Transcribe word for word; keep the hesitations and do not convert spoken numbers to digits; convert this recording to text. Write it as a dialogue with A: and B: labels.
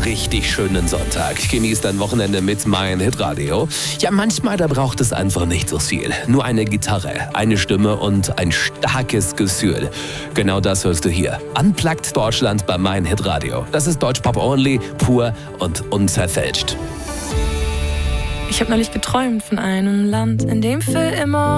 A: richtig schönen Sonntag. Genieß dein Wochenende mit mein Hitradio. Ja, manchmal, da braucht es einfach nicht so viel. Nur eine Gitarre, eine Stimme und ein starkes Gefühl. Genau das hörst du hier. Unplugged Deutschland bei mein Hitradio. Das ist Deutschpop only, pur und unverfälscht.
B: Ich habe neulich geträumt von einem Land, in dem für immer